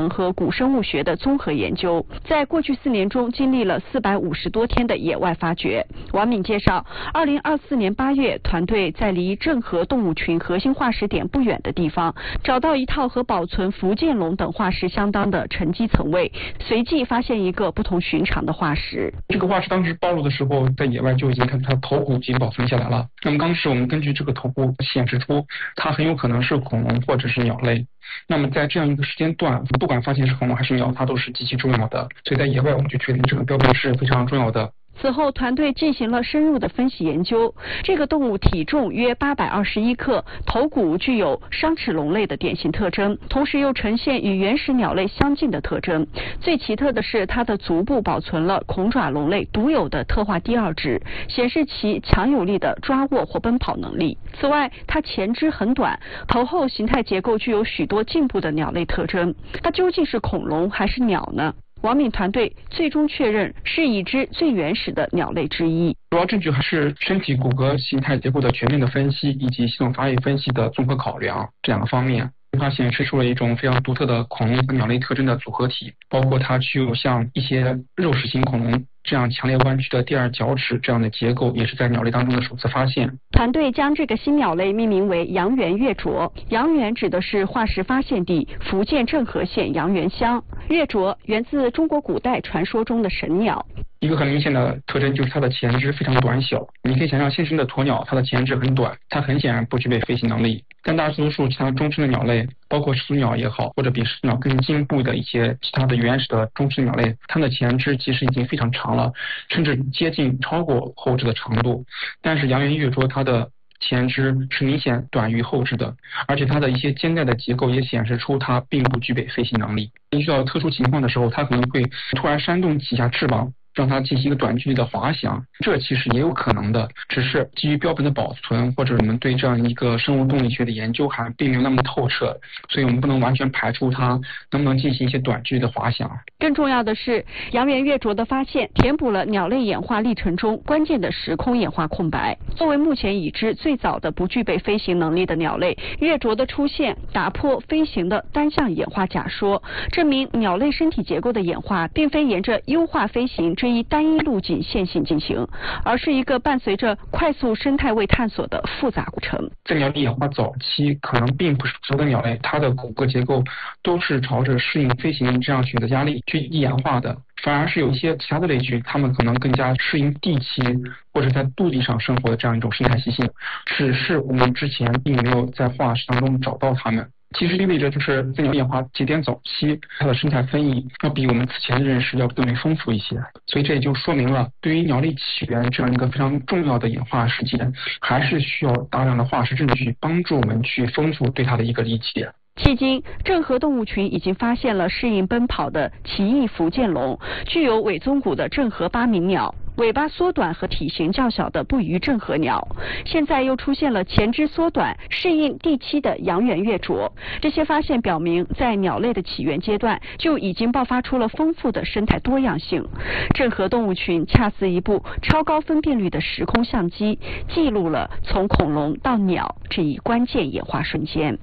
程和古生物学的综合研究，在过去4年中经历了450多天的野外发掘。王敏介绍，2024年8月，团队在离郑和动物群核心化石点不远的地方，找到一套和保存福建龙等化石相当的沉积层位，随即发现一个不同寻常的化石。 这个化石当时暴露的时候，在野外就已经看到它的头骨已经保存下来了。那么当时我们根据这个头骨显示出，它很有可能是恐龙或者是鸟类。那么在这样一个时间段，不管发现是恐龙还是鸟，它都是极其重要的。所以在野外我们就确定这个标本是非常重要的。 此后，团队进行了深入的分析研究。这个动物体重约821克，头骨具有商齿龙类的典型特征，同时又呈现与原始鸟类相近的特征。最奇特的是，它的足部保存了恐爪龙类独有的特化第二趾，显示其强有力的抓握或奔跑能力。此外，它前肢很短，头后形态结构具有许多进步的鸟类特征。它究竟是恐龙还是鸟呢？王敏团队最终确认是已知最原始的鸟类之一。 主要证据还是身体骨骼形态结构的全面的分析，以及系统发育分析的综合考量这2个方面。它显示出了一种非常独特的恐龙和鸟类特征的组合体，包括它具有像一些肉食型恐龙这样强烈弯曲的第二脚趾这样的结构，也是在鸟类当中的首次发现。 团队将这个新鸟类命名为阳原月啄，阳原指的是化石发现地福建郑和县阳原乡，月啄源自中国古代传说中的神鸟。 一个很明显的特征就是它的前肢非常短小，你可以想象现生的鸵鸟，它的前肢很短，它很显然不具备飞行能力。但大多数其他中生的鸟类，包括始祖鸟也好，或者比始祖鸟更进步的一些其他的原始的中生鸟类，它们的前肢其实已经非常长了，甚至接近超过后肢的长度。但是阳原月啄它的前肢是明显短于后肢的，而且它的一些肩带的结构也显示出它并不具备飞行能力。遇到特殊情况的时候，它可能会突然扇动几下翅膀，让它进行一个短距离的滑翔，这其实也有可能的，只是基于标本的保存或者我们对这样一个生物动力学的研究还并没有那么透彻，所以我们不能完全排除它能不能进行一些短距离的滑翔。 更重要的是，阳原月啄的发现填补了鸟类演化历程中关键的时空演化空白。作为目前已知最早的不具备飞行能力的鸟类，月啄的出现打破飞行的单向演化假说，证明鸟类身体结构的演化并非沿着优化飞行这一单一路径线性进行，而是一个伴随着快速生态位探索的复杂过程。 在鸟类演化早期，可能并不是所有的鸟类它的骨骼结构都是朝着适应飞行这样选择压力去演化的，反而是有一些其他的类群，它们可能更加适应地栖或者在陆地上生活的这样一种生态习性，只是我们之前并没有在化石当中找到它们。其实意味着就是在鸟类演化节点早期，它的生态分异要比我们此前的认识要更为丰富一些，所以这也就说明了对于鸟类起源这样一个非常重要的演化事件，还是需要大量的化石证据帮助我们去丰富对它的一个理解。 迄今，郑和动物群已经发现了适应奔跑的奇异福建龙，具有尾宗骨的郑和八鸣鸟，尾巴缩短和体型较小的不虞郑和鸟，现在又出现了前肢缩短、适应地栖的阳原月啄。这些发现表明，在鸟类的起源阶段就已经爆发出了丰富的生态多样性。郑和动物群恰似一部超高分辨率的时空相机，记录了从恐龙到鸟这一关键演化瞬间。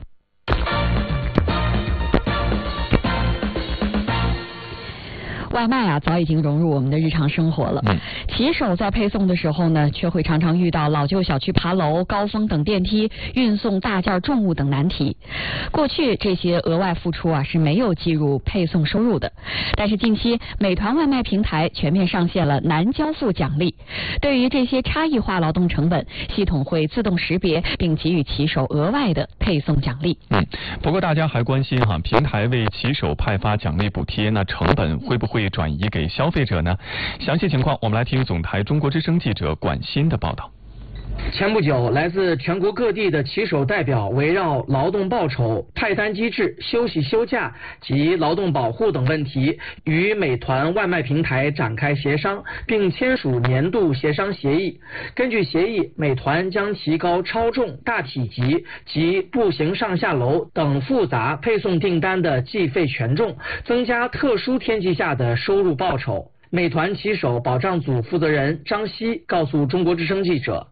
外卖啊，早已经融入我们的日常生活了。骑手在配送的时候呢，却会常常遇到老旧小区爬楼、高峰等电梯、运送大件重物等难题。过去这些额外付出啊是没有计入配送收入的，但是近期美团外卖平台全面上线了难交付奖励。对于这些差异化劳动成本，系统会自动识别并给予骑手额外的配送奖励。 不过大家还关心平台为骑手派发奖励补贴，那成本会不会转移给消费者呢？详细情况我们来听总台中国之声记者管鑫的报道。 前不久，来自全国各地的骑手代表围绕劳动报酬、派单机制、休息休假及劳动保护等问题，与美团外卖平台展开协商，并签署年度协商协议。根据协议，美团将提高超重、大体积及步行上下楼等复杂配送订单的计费权重，增加特殊天气下的收入报酬。美团骑手保障组负责人张希告诉中国之声记者，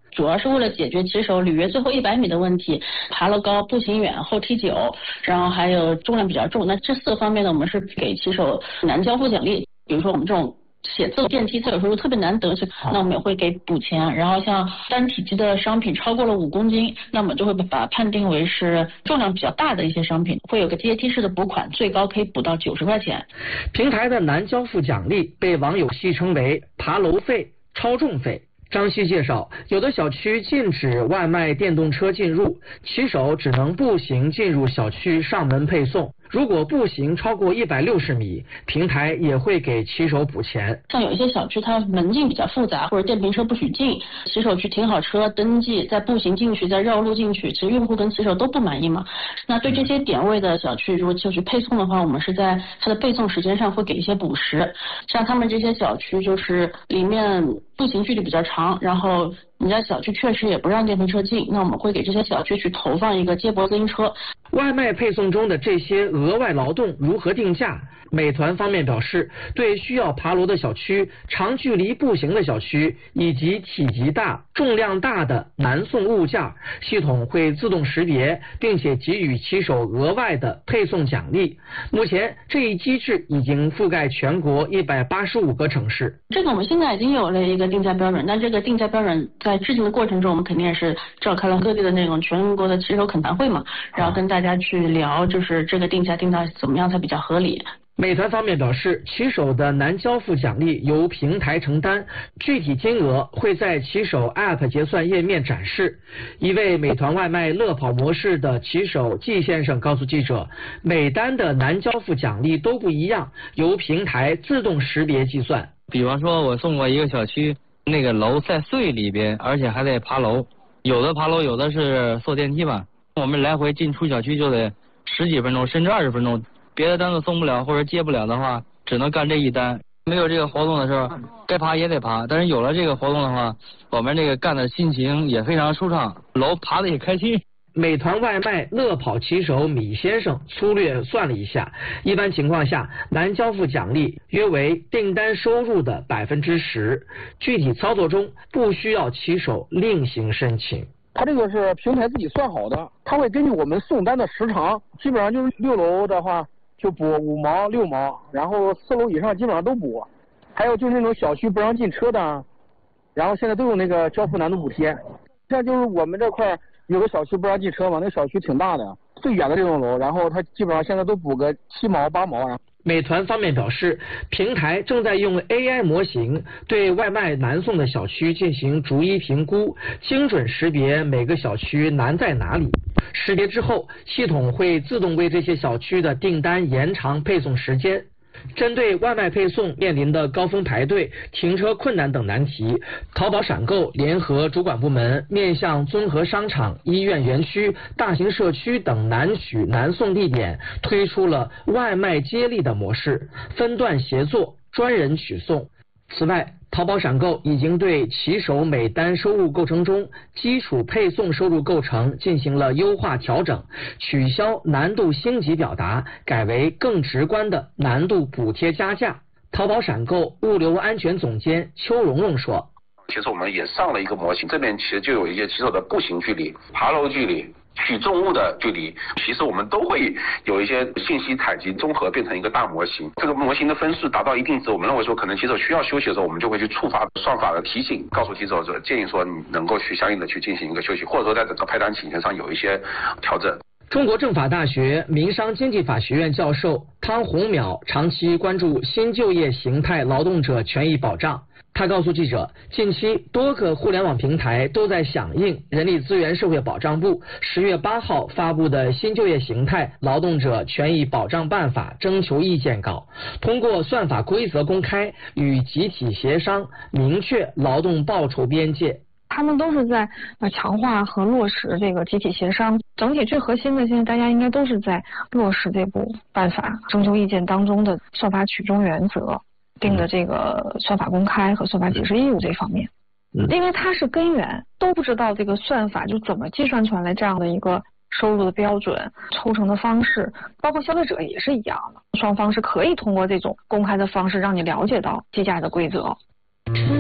主要是为了解决骑手履约最后100米的问题，爬楼高、步行远、后踢久，然后还有重量比较重。那这4方面呢，我们是给骑手难交付奖励。比如说我们这种写字楼电梯，它有时候特别难得，那我们也会给补钱。然后像单体积的商品超过了5公斤，那我们就会把它判定为是重量比较大的一些商品，会有个阶梯式的补款，最高可以补到90块钱。 平台的难交付奖励被网友戏称为爬楼费、超重费。张希介绍，有的小区禁止外卖电动车进入，骑手只能步行进入小区上门配送。如果步行超过160米，平台也会给骑手补钱。 像有一些小区它门禁比较复杂，或者电瓶车不许进，骑手去停好车登记，再步行进去，再绕路进去，其实用户跟骑手都不满意嘛。那对这些点位的小区，如果就去配送的话，我们是在它的配送时间上会给一些补时。像他们这些小区就是里面步行距离比较长，然后你家小区确实也不让电瓶车进，那我们会给这些小区去投放一个接驳自行车。 外卖配送中的这些额外劳动如何定价？美团方面表示，对需要爬楼的小区、长距离步行的小区以及体积大、重量大的难送物件，系统会自动识别，并且给予骑手额外的配送奖励。目前这一机制已经覆盖全国185个城市。 这个我们现在已经有了一个定价标准，但这个定价标准在制定的过程中，我们肯定也是召开了各地的那种全国的骑手恳谈会嘛，然后跟大家去聊，就是这个定价定到怎么样才比较合理。 美团方面表示，骑手的难交付奖励由平台承担，具体金额会在骑手 App 结算页面展示。一位美团外卖乐跑模式的骑手季先生告诉记者，每单的难交付奖励都不一样，由平台自动识别计算。 比方说我送过一个小区，那个楼在穗里边，而且还得爬楼，有的爬楼，有的是坐电梯吧，我们来回进出小区就得10几分钟甚至20分钟。别的单子送不了或者接不了的话，只能干这一单。没有这个活动的时候，该爬也得爬，但是有了这个活动的话，我们这个干的心情也非常舒畅，楼爬的也开心。 美团外卖乐跑骑手米先生粗略算了一下，一般情况下难交付奖励约为订单收入的10%，具体操作中不需要骑手另行申请。 它这个是平台自己算好的，它会根据我们送单的时长，基本上就是6楼的话就补5毛6毛，然后4楼以上基本上都补。还有就是那种小区不让进车的，然后现在都有那个交付难度补贴。像就是我们这块有个小区不让进车嘛，那小区挺大的，最远的这栋楼，然后它基本上现在都补个7毛8毛。 美团方面表示，平台正在用 AI 模型对外卖难送的小区进行逐一评估，精准识别每个小区难在哪里。识别之后，系统会自动为这些小区的订单延长配送时间。针对外卖配送面临的高峰排队、停车困难等难题，淘宝闪购联合主管部门面向综合商场、医院园区、大型社区等难取难送地点推出了外卖接力的模式，分段协作，专人取送。此外，淘宝闪购已经对骑手每单收入构成中基础配送收入构成进行了优化调整，取消难度星级表达，改为更直观的难度补贴加价。淘宝闪购物流安全总监邱蓉蓉说， 其实我们也上了一个模型，这边其实就有一些骑手的步行距离、爬楼距离、取重物的距离，其实我们都会有一些信息采集综合变成一个大模型。这个模型的分数达到一定值，我们认为说可能骑手需要休息的时候，我们就会去触发算法的提醒，告诉骑手建议说你能够去相应的去进行一个休息，或者说在整个派单请求上有一些调整。 中国政法大学民商经济法学院教授汤洪淼长期关注新就业形态劳动者权益保障。他告诉记者，近期多个互联网平台都在响应人力资源社会保障部10月8号发布的新就业形态劳动者权益保障办法征求意见稿，通过算法规则公开与集体协商，明确劳动报酬边界。 他们都是在强化和落实这个集体协商，整体最核心的现在大家应该都是在落实这部办法征求意见当中的算法取中原则定的这个算法公开和算法解释义务这方面，因为它是根源，都不知道这个算法就怎么计算出来这样的一个收入的标准、抽成的方式，包括消费者也是一样的，双方是可以通过这种公开的方式让你了解到计价的规则。